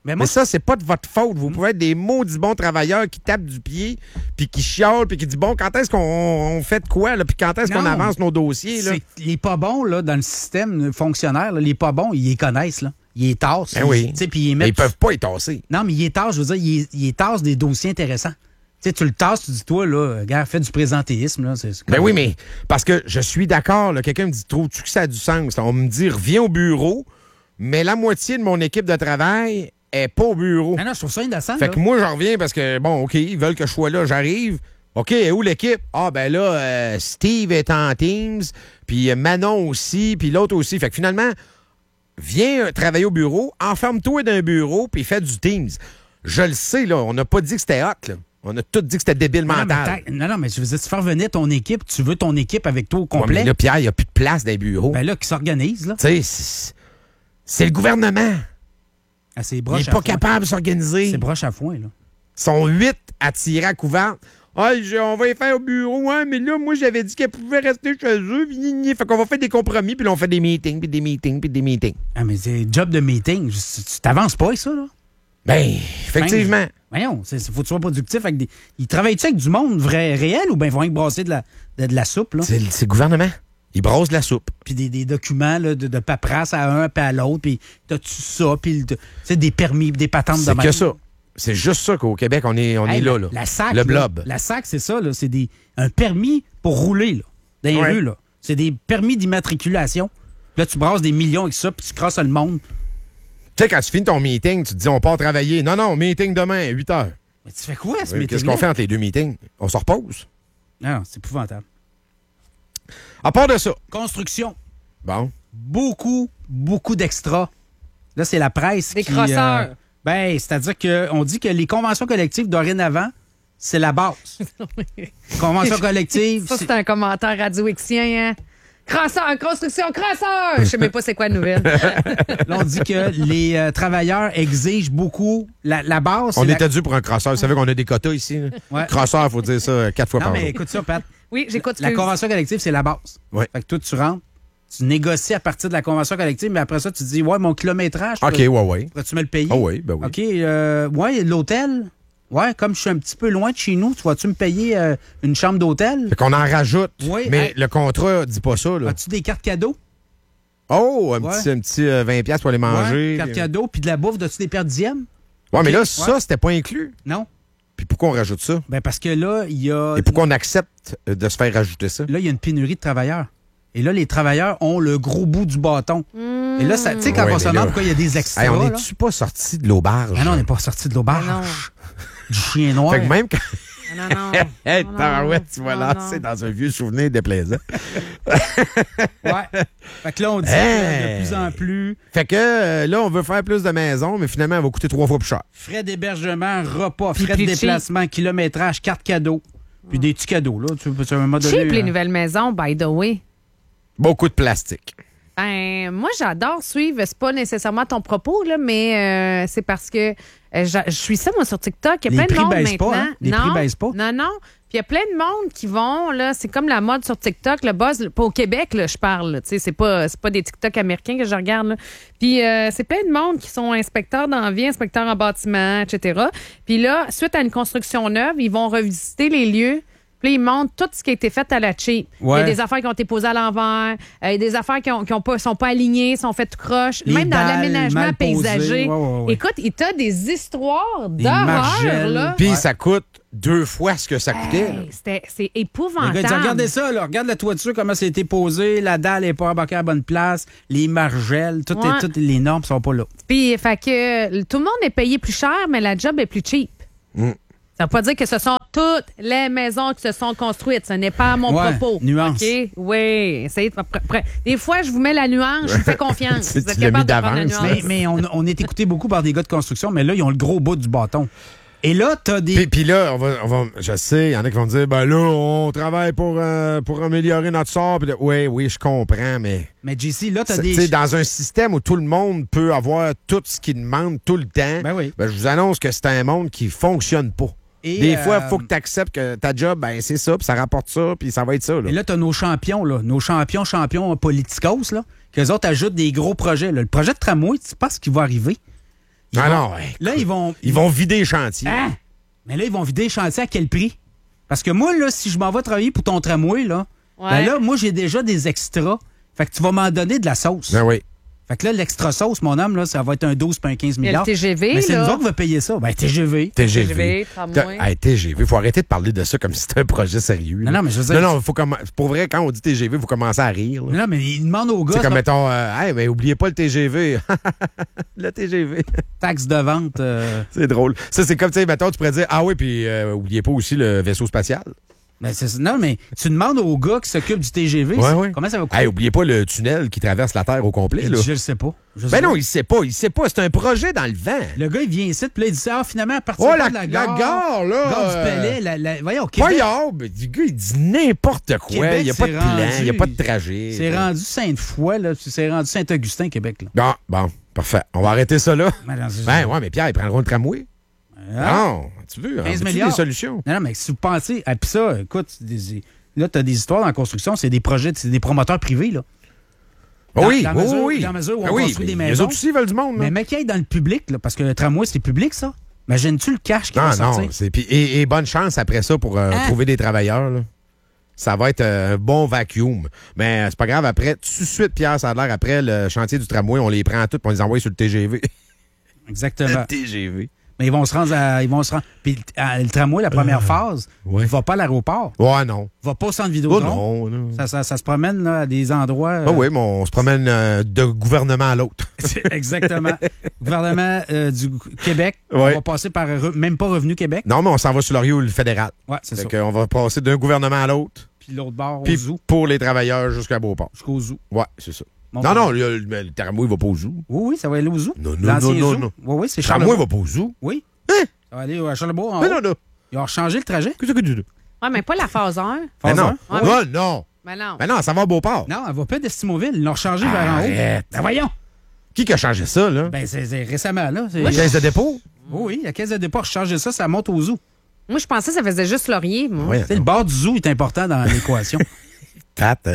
Speaker 4: Mais
Speaker 1: Mais,
Speaker 4: moi,
Speaker 1: ça, c'est pas de votre faute. Vous pouvez être des maudits bons travailleurs qui tapent du pied, puis qui chiolent, puis qui disent, bon, quand est-ce qu'on on fait de quoi, là, puis quand est-ce qu'on
Speaker 4: Non.
Speaker 1: avance nos dossiers, là?
Speaker 4: c'est- les pas bons, là, dans le système fonctionnaire, là, les pas bons, ils les connaissent, là. Ils les tassent.
Speaker 1: Ben oui.
Speaker 4: Tu sais, puis ils
Speaker 1: Mais
Speaker 4: mettent...
Speaker 1: ils peuvent pas y tasser.
Speaker 4: Non, mais ils les tassent, je veux dire, ils, ils les tassent des dossiers intéressants. Tu sais, tu le tasses, tu dis, toi, là, gars, fais du présentéisme, là. C'est, c'est
Speaker 1: Ben
Speaker 4: comme-
Speaker 1: oui, mais parce que je suis d'accord, là, quelqu'un me dit, trouves-tu que ça a du sens? On me dit, reviens au bureau, mais la moitié de mon équipe de travail est pas au bureau.
Speaker 4: Non, non, je trouve ça innocent,
Speaker 1: Fait
Speaker 4: là.
Speaker 1: que moi, j'en reviens parce que, bon, OK, ils veulent que je sois là, j'arrive. OK, et où l'équipe? Ah, ben là, euh, Steve est en Teams, puis euh, Manon aussi, puis l'autre aussi. Fait que finalement, viens euh, travailler au bureau, enferme-toi dans un bureau, puis fais du Teams. Je le sais, là, on n'a pas dit que c'était hot, là. On a tout dit que c'était débile
Speaker 4: Non, non, mais
Speaker 1: mental.
Speaker 4: t'as- non, non, mais je veux dire, tu fais revenir ton équipe, tu veux ton équipe avec toi au
Speaker 1: Ouais,
Speaker 4: complet,
Speaker 1: mais là, Pierre, il n'y a plus de place dans les bureaux.
Speaker 4: ben là, qui s'organise, là.
Speaker 1: Tu sais, c'est- c'est le gouvernement.
Speaker 4: Ah, c'est
Speaker 1: Il
Speaker 4: broche
Speaker 1: n'est
Speaker 4: à
Speaker 1: pas
Speaker 4: foin.
Speaker 1: capable de s'organiser.
Speaker 4: C'est broche à foin, là.
Speaker 1: Ils sont huit à tirer à couvert. Ah, je- on va les faire au bureau, hein, mais là, moi, j'avais dit qu'elles pouvaient rester chez eux. Puis, gni, gni. Fait qu'on va faire des compromis, puis là, on fait des meetings, puis des meetings, puis des meetings.
Speaker 4: Ah, mais c'est job de meeting. Je- Tu t'avances pas avec ça, là?
Speaker 1: Ben, effectivement.
Speaker 4: Voyons, c'est, faut que tu sois productif avec des. Ils travaillent-tu avec du monde vrai, réel ou bien ils vont y brasser de la, de, de la soupe, là?
Speaker 1: C'est le c'est le gouvernement. Ils brossent de la soupe.
Speaker 4: Puis des, des documents là, de, de paperasse à un puis à l'autre, puis t'as-tu ça, puis le- tu sais, des permis, des patentes de
Speaker 1: C'est
Speaker 4: même.
Speaker 1: que ça. C'est juste ça qu'au Québec, on est, on
Speaker 4: Hey,
Speaker 1: est là,
Speaker 4: la,
Speaker 1: là.
Speaker 4: La S A C,
Speaker 1: le
Speaker 4: là,
Speaker 1: blob.
Speaker 4: la S A C, c'est ça, là. C'est des, un permis pour rouler, là, dans les
Speaker 1: Ouais.
Speaker 4: rues, là. C'est des permis d'immatriculation. Là, tu brasses des millions avec ça, puis tu crasses le monde.
Speaker 1: Tu sais, quand tu finis ton meeting, tu te dis, on part travailler. Non, non, meeting demain, huit heures.
Speaker 4: Mais tu fais quoi, ce
Speaker 1: Oui, Qu'est-ce
Speaker 4: meeting-là?
Speaker 1: qu'on fait entre les deux meetings? On se repose.
Speaker 4: Non, c'est épouvantable.
Speaker 1: À part de ça.
Speaker 4: Construction.
Speaker 1: Bon.
Speaker 4: Beaucoup, beaucoup d'extras. Là, c'est la presse
Speaker 2: Des
Speaker 4: qui...
Speaker 2: crosseurs.
Speaker 4: euh, ben, c'est-à-dire qu'on dit que les conventions collectives, dorénavant, c'est la base. Convention collective,
Speaker 2: Ça,
Speaker 4: c'est-
Speaker 2: c'est un commentaire radio-exien, hein? Crosseur, construction, crosseur! Je sais même pas c'est quoi la nouvelle.
Speaker 4: là, on dit que les euh, travailleurs exigent beaucoup. La, la base, c'est
Speaker 1: On
Speaker 4: la-
Speaker 1: était dû pour un crosseur. Vous savez qu'on a des quotas ici. là.
Speaker 4: Ouais.
Speaker 1: Crosseur, il faut dire ça euh, quatre fois
Speaker 4: Non,
Speaker 1: par
Speaker 4: mais
Speaker 1: jour.
Speaker 4: écoute ça, Pat.
Speaker 2: Oui, j'écoute ce
Speaker 4: La
Speaker 2: que
Speaker 4: convention collective, c'est la base.
Speaker 1: Ouais.
Speaker 4: Fait que toi, tu rentres, tu négocies à partir de la convention collective, mais après ça, tu te dis, ouais, mon kilométrage,
Speaker 1: OK, ouais, ouais.
Speaker 4: pourrais-tu me le payer?
Speaker 1: Ah oui, ben oui.
Speaker 4: OK, euh, ouais, l'hôtel. Ouais, comme je suis un petit peu loin de chez nous, tu vas-tu me payer euh, une chambre d'hôtel?
Speaker 1: Fait qu'on en rajoute.
Speaker 4: Oui,
Speaker 1: mais
Speaker 4: hey.
Speaker 1: le contrat dit pas ça, là.
Speaker 4: As-tu des cartes cadeaux?
Speaker 1: Oh, un
Speaker 4: Ouais.
Speaker 1: petit, un petit euh, vingt piastres pour aller manger.
Speaker 4: Ouais, cartes cadeaux, puis de la bouffe, as-tu des per diem?
Speaker 1: Ouais, mais
Speaker 4: Ok,
Speaker 1: là,
Speaker 4: ouais.
Speaker 1: ça, c'était pas inclus.
Speaker 4: Non.
Speaker 1: Puis pourquoi on rajoute ça?
Speaker 4: Ben parce que là, il y a
Speaker 1: Et pourquoi on accepte euh, de se faire rajouter ça?
Speaker 4: là, il y a une pénurie de travailleurs. Et là, les travailleurs ont le gros bout du bâton. Et là, ça- tu sais, quand
Speaker 1: Ouais,
Speaker 4: on se
Speaker 1: mais
Speaker 4: demande
Speaker 1: là-
Speaker 4: pourquoi il y a des extras,
Speaker 1: Hey, on
Speaker 4: là.
Speaker 1: n'est-tu pas sorti de l'auberge?
Speaker 4: Ah non, on n'est pas sorti de l'auberge.
Speaker 2: Ah non.
Speaker 4: Du chien noir.
Speaker 1: Fait que même quand.
Speaker 2: Non, non.
Speaker 1: Hey,
Speaker 2: Non, non.
Speaker 1: tabarouette, tu vas
Speaker 2: Non,
Speaker 1: lancer
Speaker 2: non.
Speaker 1: dans un vieux souvenir déplaisant.
Speaker 4: Ouais. Fait que là, on dit
Speaker 1: Hey.
Speaker 4: que de plus en plus,
Speaker 1: Fait que euh, là, on veut faire plus de maisons, mais finalement, elle va coûter trois fois plus cher.
Speaker 4: frais d'hébergement, repas,
Speaker 2: Puis
Speaker 4: frais de
Speaker 2: plus cheap.
Speaker 4: déplacement, kilométrage, carte cadeau. Puis des petits cadeaux, là. Tu peux, à un moment donné,
Speaker 2: Cheap, les
Speaker 4: euh,
Speaker 2: nouvelles maisons, by the way.
Speaker 1: Beaucoup de plastique.
Speaker 2: Ben, moi, j'adore suivre. C'est pas nécessairement ton propos, là, mais euh, c'est parce que euh, je, je suis ça, moi, sur TikTok. Il y a
Speaker 4: Les
Speaker 2: plein de
Speaker 4: prix
Speaker 2: monde
Speaker 4: baissent pas,
Speaker 2: maintenant.
Speaker 4: hein? Les
Speaker 2: non,
Speaker 4: prix baissent pas.
Speaker 2: Non, non. Puis il y a plein de monde qui vont, là, c'est comme la mode sur TikTok, le buzz, pas au Québec, là, je parle, là, tu sais, c'est pas, c'est pas des TikTok américains que je regarde, là. Puis euh, c'est plein de monde qui sont inspecteurs d'envie, inspecteurs en bâtiment, et cetera. Puis là, suite à une construction neuve, ils vont revisiter les lieux. Puis là, ils montrent tout ce qui a été fait à la cheap.
Speaker 4: Ouais.
Speaker 2: Il y a des affaires qui ont été posées à l'envers, euh, il y a des affaires qui ont, qui ont pas, sont pas alignées, sont faites tout croche.
Speaker 4: Les
Speaker 2: Même dans
Speaker 4: dalles
Speaker 2: l'aménagement
Speaker 4: mal posées.
Speaker 2: paysager.
Speaker 4: Ouais, ouais, ouais.
Speaker 2: Écoute, il t'a des histoires
Speaker 4: Des
Speaker 2: d'horreur,
Speaker 4: margelles.
Speaker 2: là.
Speaker 1: Puis
Speaker 4: Ouais.
Speaker 1: ça coûte deux fois ce que ça coûtait. là.
Speaker 2: Hey, c'était- c'est
Speaker 4: Les
Speaker 2: épouvantable.
Speaker 4: gars, ils disent, regardez ça, là, regarde la toiture, comment ça a été posé, la dalle n'est pas embarquée à la bonne place, les margelles, tout
Speaker 2: Ouais.
Speaker 4: est- toutes les normes sont pas là.
Speaker 2: Puis, fait que euh, tout le monde est payé plus cher, mais la job est plus cheap.
Speaker 1: Mm.
Speaker 2: Ça veut pas dire que ce sont toutes les maisons qui se sont construites. Ce n'est pas mon
Speaker 4: Ouais,
Speaker 2: propos.
Speaker 4: nuance.
Speaker 2: OK? Oui. Essayez de- pr- pr- Des fois, je vous mets la nuance, je vous fais confiance.
Speaker 1: Tu
Speaker 2: Vous êtes
Speaker 1: l'as mis
Speaker 2: capable de prendre la
Speaker 1: d'avance,
Speaker 2: nuance.
Speaker 4: Mais, mais on, on est écouté beaucoup par des gars de construction, mais là, ils ont le gros bout du bâton. Et là, t'as des...
Speaker 1: Puis, puis là, on va, on va, je sais, il y en a qui vont dire, ben là, on travaille pour, euh, pour améliorer notre sort. Puis là, oui, oui, je comprends, mais
Speaker 4: Mais J C, là, t'as
Speaker 1: c'est-
Speaker 4: des...
Speaker 1: tu sais, dans un système où tout le monde peut avoir tout ce qu'il demande tout le temps,
Speaker 4: Ben oui.
Speaker 1: ben, je vous annonce que c'est un monde qui fonctionne pas.
Speaker 4: Et,
Speaker 1: Des fois, il
Speaker 4: euh,
Speaker 1: faut que tu acceptes que ta job, ben c'est ça, puis ça rapporte ça, puis ça va être ça. Là.
Speaker 4: Et là, t'as nos champions, là, nos champions, champions politicos, là, qu'eux autres ajoutent des gros projets. Là. Le projet de tramway, tu sais pas ce qui va arriver.
Speaker 1: Non,
Speaker 4: vont-
Speaker 1: non, ouais.
Speaker 4: Là, ils vont...
Speaker 1: Ils vont vider les chantiers.
Speaker 4: Hein? Mais là, ils vont vider les chantiers à quel prix? Parce que moi, là, si je m'en vais travailler pour ton tramway, là,
Speaker 2: Ouais.
Speaker 4: ben là, moi, j'ai déjà des extras. Fait que tu vas m'en donner de la sauce.
Speaker 1: Ben oui.
Speaker 4: Fait que là, l'extra sauce, mon homme, là, ça va être un douze puis un quinze
Speaker 2: Il y a le
Speaker 4: milliards.
Speaker 2: T G V,
Speaker 4: Mais c'est
Speaker 2: là.
Speaker 4: nous autres qui va payer ça. Ben, T G V.
Speaker 1: T G V.
Speaker 2: T G V, tramway.
Speaker 1: Hey, T G V. Faut arrêter de parler de ça comme si c'était un projet sérieux.
Speaker 4: Non,
Speaker 1: là.
Speaker 4: non, mais je veux dire-
Speaker 1: Non, non, faut comm- pour vrai, quand on dit T G V, il faut commencer à rire. là.
Speaker 4: Non, mais ils demandent aux gars,
Speaker 1: C'est comme,
Speaker 4: ça,
Speaker 1: mettons, euh, hey, mais oubliez pas le T G V. Le T G V.
Speaker 4: taxe de vente. euh,
Speaker 1: C'est drôle. Ça, c'est comme, tu sais, mettons, tu pourrais dire, ah oui, puis euh, oubliez pas aussi le vaisseau spatial.
Speaker 4: ben, c'est- non, mais tu demandes aux gars qui s'occupent du T G V,
Speaker 1: Ouais,
Speaker 4: c'est-
Speaker 1: ouais.
Speaker 4: comment ça va coûter?
Speaker 1: Hey, oubliez pas le tunnel qui traverse la Terre au complet, là.
Speaker 4: Je le sais pas. Je sais
Speaker 1: Ben
Speaker 4: pas.
Speaker 1: non, il sait pas, il sait pas. C'est un projet dans le vent.
Speaker 4: Le gars, il vient ici, puis là, il dit Ah, finalement, à partir
Speaker 1: Oh,
Speaker 4: de
Speaker 1: la,
Speaker 4: la
Speaker 1: la
Speaker 4: gare.
Speaker 1: gare, là.
Speaker 4: Gare du
Speaker 1: euh,
Speaker 4: Palais, la, la- voyons,
Speaker 1: Pas
Speaker 4: Québec,
Speaker 1: yard, mais du gars, il dit n'importe quoi.
Speaker 4: Québec,
Speaker 1: Il n'y a pas de
Speaker 4: c'est
Speaker 1: plan,
Speaker 4: rendu-
Speaker 1: il n'y a pas de trajet.
Speaker 4: c'est rendu Sainte-Foy, là, puis c'est rendu Saint-Augustin, Québec. Là.
Speaker 1: Bon, bon, parfait. On va arrêter ça là.
Speaker 4: Ben, non, c'est-
Speaker 1: Ben ouais, mais Pierre, ils prendront le tramway.
Speaker 4: Hein?
Speaker 1: Non, tu veux, on
Speaker 4: quinze
Speaker 1: veut-tu
Speaker 4: milliards.
Speaker 1: des solutions.
Speaker 4: Non, non, mais si vous pensez. Ah, puis ça, écoute, des- là, tu as des histoires dans la construction, c'est des projets, c'est des promoteurs privés, là. Dans-
Speaker 1: oui,
Speaker 4: dans
Speaker 1: oui,
Speaker 4: mesure-
Speaker 1: oui.
Speaker 4: dans la mesure où on
Speaker 1: Ben oui,
Speaker 4: construit des
Speaker 1: mais
Speaker 4: maisons.
Speaker 1: Les autres aussi veulent du monde.
Speaker 4: Mais
Speaker 1: là.
Speaker 4: mec, qui aille dans le public, là, parce que le tramway, c'est public, ça. Imagines-tu le cash qui
Speaker 1: Non,
Speaker 4: va sortir?
Speaker 1: non. c'est- puis- Et, et bonne chance après ça pour euh,
Speaker 4: Hein?
Speaker 1: trouver des travailleurs. Là. Ça va être euh, un bon vacuum. Mais euh, c'est pas grave. Après, tout de suite, Pierre, ça a l'air, après le chantier du tramway, on les prend toutes et on les envoie sur le T G V.
Speaker 4: Exactement.
Speaker 1: T G V.
Speaker 4: Mais ils vont se rendre à. Ils vont se rendre. Puis à- le tramway, la première phase,
Speaker 1: ouais.
Speaker 4: il va pas à l'aéroport.
Speaker 1: Ouais, non.
Speaker 4: Il va pas au centre
Speaker 1: Oh
Speaker 4: Vidéotron.
Speaker 1: non, non.
Speaker 4: Ça, ça, ça se promène là, à des endroits. euh,
Speaker 1: Ah oui, mais on se promène euh, de gouvernement à l'autre.
Speaker 4: Exactement. Gouvernement euh, du Québec.
Speaker 1: Ouais.
Speaker 4: On va passer par Re- même pas Revenu Québec.
Speaker 1: Non, mais on s'en va sur l'Oriole fédéral.
Speaker 4: Ouais, c'est ça.
Speaker 1: Fait qu'on va passer d'un gouvernement à l'autre.
Speaker 4: Puis l'autre bord, au
Speaker 1: Puis
Speaker 4: zoo.
Speaker 1: pour les travailleurs jusqu'à Beauport.
Speaker 4: Jusqu'au zoo.
Speaker 1: Ouais, c'est ça.
Speaker 4: Bon,
Speaker 1: non,
Speaker 4: bon.
Speaker 1: non, le, le, le tramway va pas au zoo.
Speaker 4: Oui, oui, ça va aller au zoo.
Speaker 1: Non, non,
Speaker 4: L'ancien
Speaker 1: non, non,
Speaker 4: zoo.
Speaker 1: non.
Speaker 4: Oui, oui, c'est
Speaker 1: Le tramway va
Speaker 4: Charlebourg.
Speaker 1: pas au zoo.
Speaker 4: Oui.
Speaker 1: Hein?
Speaker 4: Ça va aller à Charlebourg en
Speaker 1: Mais
Speaker 4: haut.
Speaker 1: non, non.
Speaker 4: Ils ont changé le trajet.
Speaker 1: Qu'est-ce que tu dis?
Speaker 2: Ouais, mais pas la phase un.
Speaker 1: Mais
Speaker 4: Phase
Speaker 1: non.
Speaker 4: un?
Speaker 2: Ouais,
Speaker 1: non, non.
Speaker 2: Mais non.
Speaker 1: Mais non, ça va à Beauport.
Speaker 4: Non, elle va pas d'Estimoville. Ils l'ont changé vers en haut.
Speaker 1: Arrête.
Speaker 4: Ben voyons.
Speaker 1: Qui qui a changé ça, là?
Speaker 4: Ben, c'est c'est récemment, là. C'est-
Speaker 1: La caisse de dépôt?
Speaker 4: Oui, oui, la caisse de dépôt a changé ça, ça monte au zoo.
Speaker 2: Moi, je pensais que ça faisait juste Laurier, moi.
Speaker 1: Oui.
Speaker 4: Tu sais, le bord du zoo est important dans l'équation.
Speaker 1: Pat, euh,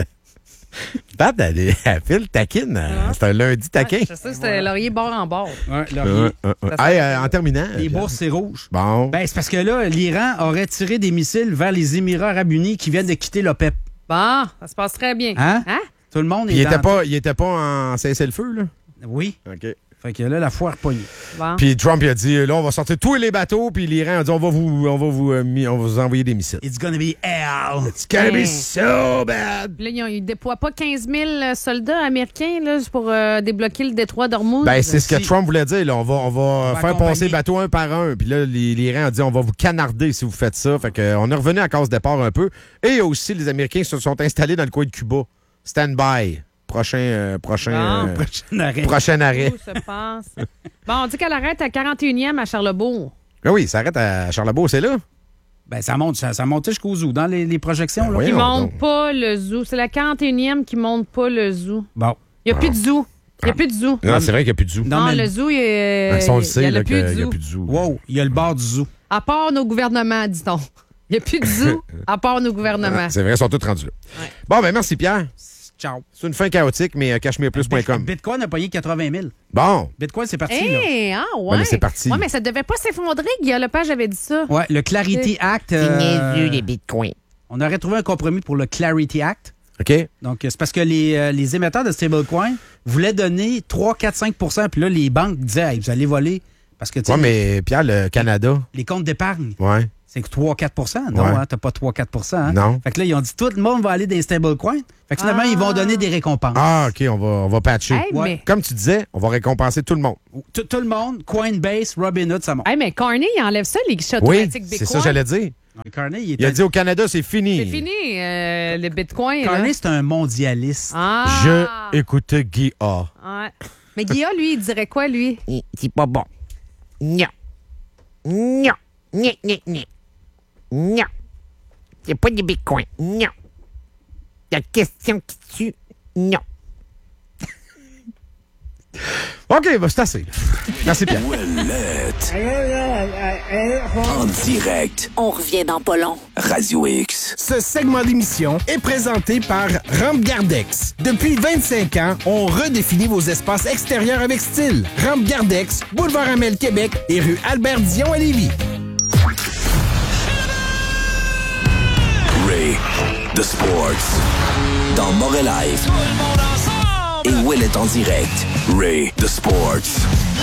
Speaker 1: Pat, elle, est- elle file taquine. euh, C'est un lundi taquin.
Speaker 2: Ouais, je sais, c'était Laurier bord en bord.
Speaker 4: Ouais,
Speaker 1: Euh,
Speaker 4: Laurier.
Speaker 1: euh, euh.
Speaker 2: Ça
Speaker 1: Hey, euh, en terminant.
Speaker 4: Les
Speaker 1: Pierre.
Speaker 4: bourses, c'est rouge.
Speaker 1: Bon.
Speaker 4: Ben, c'est parce que là, l'Iran aurait tiré des missiles vers les Émirats arabes unis qui viennent de quitter l'OPEP.
Speaker 2: Bon, ça se passe très bien.
Speaker 4: Hein?
Speaker 2: Hein?
Speaker 4: Tout le monde
Speaker 1: Puis il
Speaker 4: est
Speaker 1: était
Speaker 4: en-
Speaker 1: pas, il était pas en cessez-le-feu, là?
Speaker 4: Oui.
Speaker 1: OK.
Speaker 4: Fait que là, la foire pognée.
Speaker 2: Bon.
Speaker 1: Puis Trump, il a dit, là, on va sortir tous les bateaux. Puis l'Iran a dit, on va vous, on va vous, euh, mi- on va vous envoyer des missiles.
Speaker 4: It's gonna be hell.
Speaker 1: It's gonna be
Speaker 2: Hey.
Speaker 1: so bad.
Speaker 2: Puis là, ils ne déploient pas quinze mille soldats américains là, juste pour euh, débloquer le détroit d'Ormuz.
Speaker 1: Ben, c'est ce que
Speaker 4: Si.
Speaker 1: Trump voulait dire. Là. On va, on va,
Speaker 4: va
Speaker 1: faire
Speaker 4: accompagner.
Speaker 1: passer les bateaux un par un. Puis là, les- l'Iran a dit, on va vous canarder si vous faites ça. Fait que, euh, on est revenu à cause départ un peu. Et aussi, les Américains se sont installés dans le coin de Cuba. Stand by. Prochain, euh, prochain,
Speaker 2: Bon.
Speaker 1: euh,
Speaker 4: Prochain arrêt.
Speaker 1: prochain arrêt.
Speaker 2: Où se passe? Bon, on dit qu'elle arrête à quarante et unième à Charlebourg.
Speaker 1: Ah oui, ça arrête à Charlebourg, c'est là.
Speaker 4: Ben, ça monte, ça, ça montait jusqu'au zoo dans les, les projections.
Speaker 1: Ben
Speaker 4: là.
Speaker 1: voyons
Speaker 2: Ils montent
Speaker 1: donc.
Speaker 2: pas le zoo. C'est la quarante et unième qui monte pas le zoo.
Speaker 4: Bon.
Speaker 2: Il n'y a plus de zoo. Il n'y a plus de zoo.
Speaker 1: Non, c'est vrai qu'il n'y a plus de zoo.
Speaker 4: Non,
Speaker 2: Non,
Speaker 4: mais-
Speaker 2: le zoo, il est.
Speaker 1: Ça, on le
Speaker 2: il y
Speaker 1: sait
Speaker 2: en a
Speaker 1: là,
Speaker 2: plus
Speaker 1: qu'il
Speaker 2: de
Speaker 1: n'y a
Speaker 2: zoo.
Speaker 1: plus de zoo.
Speaker 4: Wow, il y a le bar du zoo.
Speaker 2: À part nos gouvernements, dit-on. Il n'y a plus de zoo, à part nos gouvernements.
Speaker 1: C'est vrai, ils sont tous rendus là.
Speaker 2: Ouais.
Speaker 1: Bon, ben merci Pierre.
Speaker 4: Ciao.
Speaker 1: C'est une fin chaotique, mais euh, cachemire plus point com.
Speaker 4: Bitcoin a payé quatre-vingt mille.
Speaker 1: Bon.
Speaker 4: Bitcoin, c'est parti, là.
Speaker 2: Hé, ah ouais.
Speaker 1: Ouais, mais c'est parti.
Speaker 2: Ouais, mais ça devait pas s'effondrer. Guillaume Lepage avait dit ça.
Speaker 4: Ouais, le Clarity Act. euh,
Speaker 1: bitcoins.
Speaker 4: on aurait trouvé un compromis pour le Clarity Act.
Speaker 1: OK?
Speaker 4: Donc, euh, c'est parce que les, euh, les émetteurs de stablecoin voulaient donner trois, quatre, cinq puis là, les banques disaient, hey, vous allez voler. Parce que, tu sais,
Speaker 1: Ouais, mais Pierre, le Canada.
Speaker 4: les comptes d'épargne,
Speaker 1: Ouais.
Speaker 4: c'est que trois, quatre Non,
Speaker 1: Ouais.
Speaker 4: hein, t'as pas trois, quatre hein?
Speaker 1: Non.
Speaker 4: Fait que là, ils ont dit, tout le monde va aller dans les stablecoins. Fait que finalement,
Speaker 2: Ah.
Speaker 4: ils vont donner des récompenses.
Speaker 1: Ah, OK, on va, on va patcher.
Speaker 2: Hey,
Speaker 4: Ouais.
Speaker 2: mais,
Speaker 1: Comme tu disais, on va récompenser tout le monde.
Speaker 4: Tout, tout le monde, Coinbase, Robinhood, ça monte.
Speaker 2: hey, mais Carney, il enlève ça, les guichets
Speaker 1: Oui,
Speaker 2: automatiques
Speaker 1: c'est
Speaker 2: Bitcoin.
Speaker 1: ça que j'allais dire.
Speaker 4: Carney, il,
Speaker 1: Il a
Speaker 4: était-
Speaker 1: dit au Canada, c'est fini.
Speaker 2: C'est fini, euh, le Bitcoin. là.
Speaker 4: Carney, c'est un mondialiste.
Speaker 2: Ah.
Speaker 1: Je écoutais Guy A.
Speaker 2: Ouais. Mais Guillaume, lui, il dirait quoi, lui?
Speaker 5: C'est pas bon. Non. Non. Non, non, non. Non. C'est pas des bitcoins. Non. La question qui tue, non.
Speaker 1: OK, bah, c'est assez. Merci, Pierre.
Speaker 6: Ouellette. En direct.
Speaker 7: On revient dans pas long.
Speaker 6: Radio X.
Speaker 8: Ce segment d'émission est présenté par Rampe Gardex. Depuis vingt-cinq ans, on redéfinit vos espaces extérieurs avec style. Rampe Gardex, boulevard Amel, Québec et rue Albert-Dion à Lévis.
Speaker 6: Ray, The Sports. Dans Morel Live. Et Ouellette en direct. Ray, The Sports.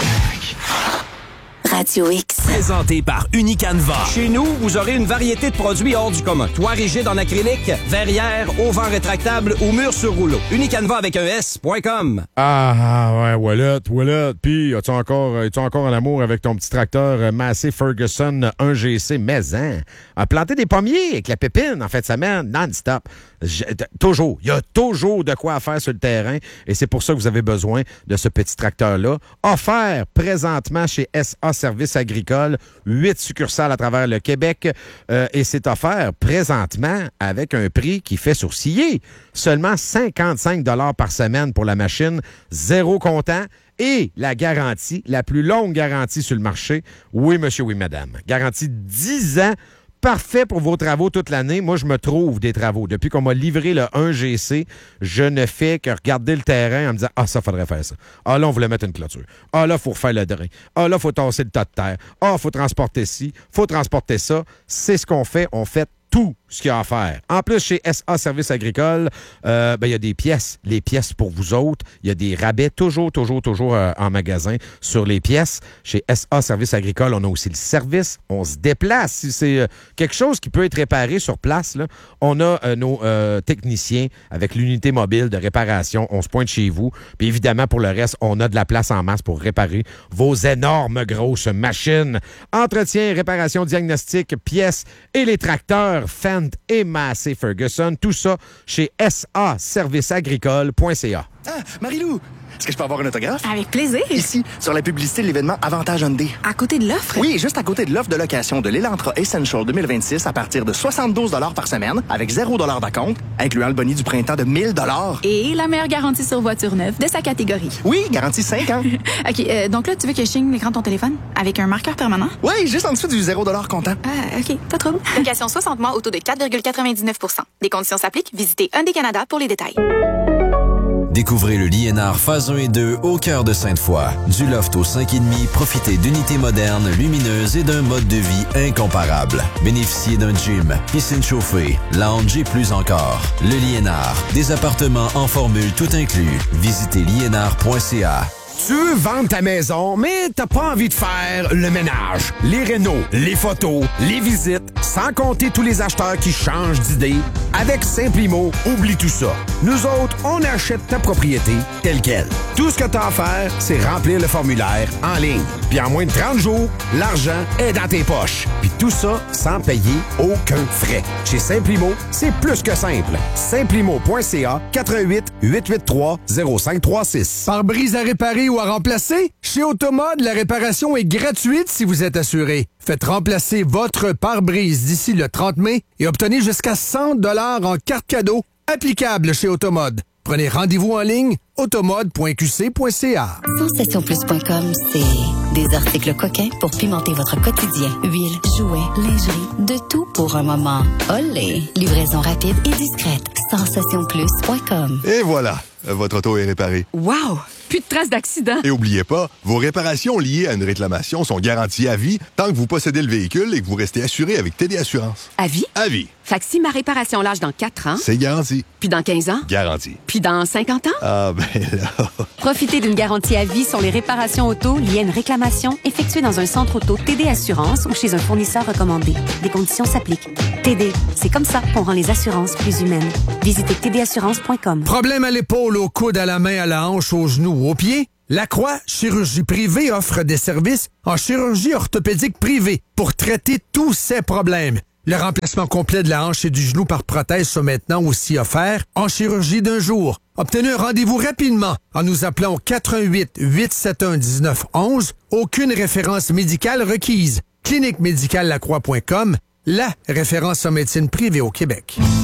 Speaker 7: Radio X.
Speaker 9: Présenté par Unicanva. Chez nous, vous aurez une variété de produits hors du commun. Toit rigide en acrylique, verrière, auvent rétractable ou mur sur rouleau. Unicanva avec un S point com.
Speaker 1: Ah, ouais, Ouellette, Ouellette. Puis, as-tu encore, as-tu encore en amour avec ton petit tracteur euh, Massey Ferguson un G C Maison? A planté des pommiers avec la pépine en fin de semaine, non-stop. Je- t- toujours. Il y a toujours de quoi faire sur le terrain et c'est pour ça que vous avez besoin de ce petit tracteur-là. Offert présentement chez S A Services agricoles, huit succursales à travers le Québec euh, et c'est offert présentement avec un prix qui fait sourciller. Seulement cinquante-cinq dollars par semaine pour la machine, zéro comptant. Et la garantie, la plus longue garantie sur le marché, oui monsieur, oui madame. Garantie dix ans, parfait pour vos travaux toute l'année. Moi, je me trouve des travaux. Depuis qu'on m'a livré le un G C, je ne fais que regarder le terrain en me disant « Ah, ça, faudrait faire ça. Ah, là, on voulait mettre une clôture. Ah, là, il faut refaire le drain. Ah, là, il faut tasser le tas de terre. Ah, il faut transporter ci, faut transporter ça. » C'est ce qu'on fait. On fait tout ce qu'il y a à faire. En plus, chez S A Services agricoles, euh, ben, il y a des pièces, les pièces pour vous autres. Il y a des rabais toujours, toujours, toujours euh, en magasin sur les pièces. Chez S A Services agricoles, on a aussi le service. On se déplace. Si c'est euh, quelque chose qui peut être réparé sur place, là, on a euh, nos euh, techniciens avec l'unité mobile de réparation. On se pointe chez vous. Puis évidemment, pour le reste, on a de la place en masse pour réparer vos énormes grosses machines. Entretien, réparation, diagnostic, pièces et les tracteurs Fendt et Massey Ferguson. Tout ça chez S A Services agricoles point C A.
Speaker 10: Ah, Marie-Lou, est-ce que je peux avoir un autographe?
Speaker 11: Avec plaisir.
Speaker 10: Ici, sur la publicité de l'événement Avantage Hyundai.
Speaker 11: À côté de l'offre?
Speaker 10: Oui, juste à côté de l'offre de location de l'Elantra Essential deux mille vingt-six à partir de soixante-douze dollars par semaine, avec zéro dollar d'acompte, incluant le boni du printemps de mille dollars.
Speaker 11: Et la meilleure garantie sur voiture neuve de sa catégorie.
Speaker 10: Oui, garantie cinq ans.
Speaker 11: OK, euh, donc là, tu veux que je signe l'écran de ton téléphone avec un marqueur permanent?
Speaker 10: Oui, juste en dessous du zéro dollar comptant.
Speaker 11: Ah, OK, pas trop. Location soixante mois au taux de quatre virgule quatre-vingt-dix-neuf pour cent. Des conditions s'appliquent. Visitez Hyundai Canada pour les détails.
Speaker 12: Découvrez le Liénard phase un et deux au cœur de Sainte-Foy. Du loft au cinq virgule cinq, profitez d'unités modernes, lumineuses et d'un mode de vie incomparable. Bénéficiez d'un gym, piscine chauffée, lounge et plus encore. Le Liénard, des appartements en formule tout inclus. Visitez liénard point c a.
Speaker 8: Tu veux vendre ta maison, mais t'as pas envie de faire le ménage, les rénaux, les photos, les visites, sans compter tous les acheteurs qui changent d'idée. Avec Simplimo, oublie tout ça. Nous autres, on achète ta propriété telle quelle. Tout ce que t'as à faire, c'est remplir le formulaire en ligne. Puis en moins de trente jours, l'argent est dans tes poches. Puis tout ça sans payer aucun frais. Chez Simplimo, c'est plus que simple. Simplimo point c a, quatre un huit, huit huit trois, zéro cinq trois six. Pare-brise à réparer ou à remplacer? Chez Automode, la réparation est gratuite si vous êtes assuré. Faites remplacer votre pare-brise d'ici le trente mai et obtenez jusqu'à cent dollars en carte cadeau applicable chez Automode. Prenez rendez-vous en ligne automode point q c point c a.
Speaker 7: Sensation plus point com, c'est des articles coquins pour pimenter votre quotidien. Huile, jouets, lingerie, de tout pour un moment. Olé! Livraison rapide et discrète. sensation plus point com.
Speaker 13: Et voilà, votre auto est réparée.
Speaker 11: Wow! Plus de traces d'accident.
Speaker 13: Et oubliez pas, vos réparations liées à une réclamation sont garanties à vie tant que vous possédez le véhicule et que vous restez assuré avec T D Assurance.
Speaker 11: À vie?
Speaker 13: À vie.
Speaker 11: Fait que si ma réparation lâche dans quatre ans,
Speaker 13: C'est garanti.
Speaker 11: puis dans quinze ans,
Speaker 13: Garanti.
Speaker 11: puis dans cinquante ans,
Speaker 13: Ah ben là...
Speaker 11: profitez d'une garantie à vie sur les réparations auto liées à une réclamation effectuée dans un centre auto T D Assurance ou chez un fournisseur recommandé. Des conditions s'appliquent. T D, c'est comme ça qu'on rend les assurances plus humaines. Visitez t d assurance point com.
Speaker 8: Problème à l'épaule, au coude, à la main, à la hanche, aux genoux, aux pieds? La Croix Chirurgie Privée offre des services en chirurgie orthopédique privée pour traiter tous ces problèmes. Le remplacement complet de la hanche et du genou par prothèse sont maintenant aussi offerts en chirurgie d'un jour. Obtenez un rendez-vous rapidement en nous appelant au quatre un huit, huit sept un, un neuf un un. Aucune référence médicale requise. clinique médicale lacroix point com, la référence en médecine privée au Québec.
Speaker 3: Par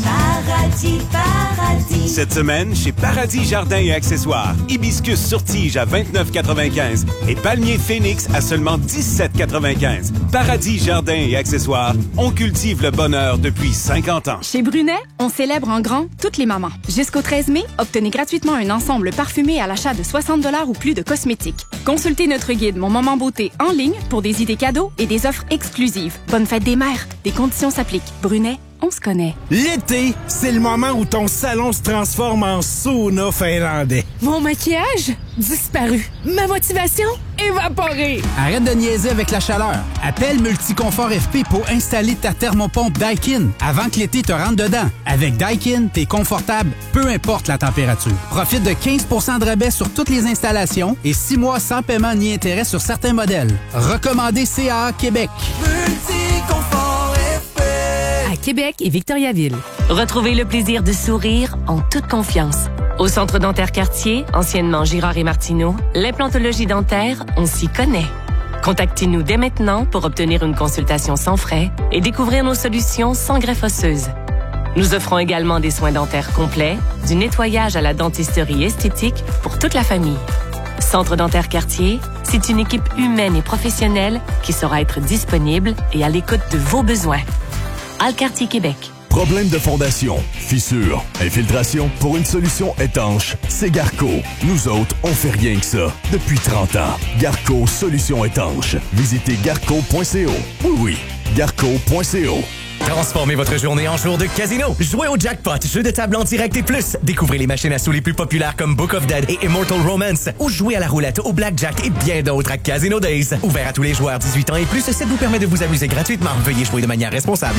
Speaker 3: Paradis, paradis.
Speaker 14: Cette semaine, chez Paradis Jardins et Accessoires, hibiscus sur tige à vingt-neuf quatre-vingt-quinze et palmier phénix à seulement dix-sept quatre-vingt-quinze. Paradis Jardins et Accessoires, on cultive le bonheur depuis cinquante ans.
Speaker 15: Chez Brunet, on célèbre en grand toutes les mamans. Jusqu'au treize mai, obtenez gratuitement un ensemble parfumé à l'achat de soixante dollars ou plus de cosmétiques. Consultez notre guide Mon Moment Beauté en ligne pour des idées cadeaux et des offres exclusives. Bonne fête des mères. Des conditions s'appliquent. Brunet, on se connaît.
Speaker 16: L'été, c'est le moment où ton salon se transforme en sauna finlandais.
Speaker 17: Mon maquillage? Disparu. Ma motivation? Évaporée.
Speaker 4: Arrête de niaiser avec la chaleur. Appelle Multiconfort F P pour installer ta thermopompe Daikin avant que l'été te rentre dedans. Avec Daikin, t'es confortable, peu importe la température. Profite de quinze pour cent de rabais sur toutes les installations et six mois sans paiement ni intérêt sur certains modèles. Recommandé C A A Québec.
Speaker 3: Multiconfort F P.
Speaker 17: À Québec et Victoriaville.
Speaker 18: Retrouvez le plaisir de sourire en toute confiance. Au Centre dentaire Cartier, anciennement Girard et Martineau, l'implantologie dentaire, on s'y connaît. Contactez-nous dès maintenant pour obtenir une consultation sans frais et découvrir nos solutions sans greffe osseuse. Nous offrons également des soins dentaires complets, du nettoyage à la dentisterie esthétique pour toute la famille. Centre dentaire Cartier, c'est une équipe humaine et professionnelle qui saura être disponible et à l'écoute de vos besoins. Alcartier Québec.
Speaker 6: Problème de fondation, fissure, infiltration, pour une solution étanche, c'est Garco. Nous autres, on fait rien que ça. Depuis trente ans. Garco, solution étanche. Visitez garco point c o. Oui, oui, garco point c o.
Speaker 19: Transformez votre journée en jour de casino. Jouez au jackpot, jeu de table en direct et plus. Découvrez les machines à sous les plus populaires comme Book of Dead et Immortal Romance. Ou jouez à la roulette, au blackjack et bien d'autres à Casino Days. Ouvert à tous les joueurs dix-huit ans et plus, ça vous permet de vous amuser gratuitement. Veuillez jouer de manière responsable.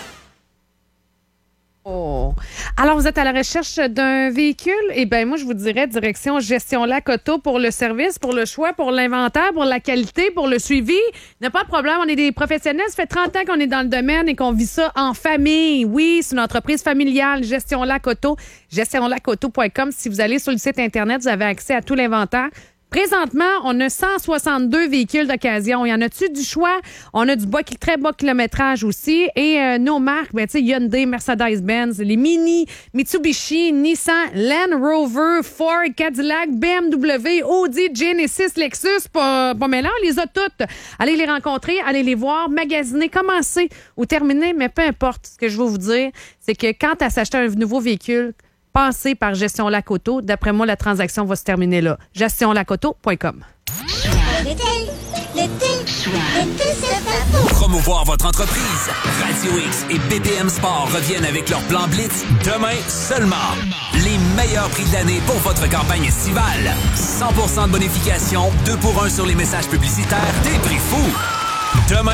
Speaker 2: Oh. Alors, vous êtes à la recherche d'un véhicule? Eh bien, moi, je vous dirais direction Gestion Lac Auto pour le service, pour le choix, pour l'inventaire, pour la qualité, pour le suivi. Il n'y a pas de problème. On est des professionnels. Ça fait trente ans qu'on est dans le domaine et qu'on vit ça en famille. Oui, c'est une entreprise familiale, Gestion Lac Auto. gestion lac auto point com. Si vous allez sur le site Internet, vous avez accès à tout l'inventaire. Présentement, on a cent soixante-deux véhicules d'occasion. Il y en a-tu du choix? On a du bas, très bas kilométrage aussi. Et euh, nos marques, ben, tu sais, Hyundai, Mercedes-Benz, les Mini, Mitsubishi, Nissan, Land Rover, Ford, Cadillac, B M W, Audi, Genesis, Lexus, pas, pas mêlant, on les a toutes. Allez les rencontrer, allez les voir, magasiner, commencer ou terminer, mais peu importe. Ce que je veux vous dire, c'est que quand à s'acheter un nouveau véhicule, passez par Gestion Lac Auto. D'après moi, la transaction va se terminer là. gestion lac auto point com.
Speaker 3: L'été, l'été, l'été, c'est partout.
Speaker 20: Promouvoir votre entreprise. Radio X et B P M Sport reviennent avec leur plan Blitz demain seulement. Les meilleurs prix de l'année pour votre campagne estivale. cent pour cent de bonification, deux pour un sur les messages publicitaires, des prix fous. Demain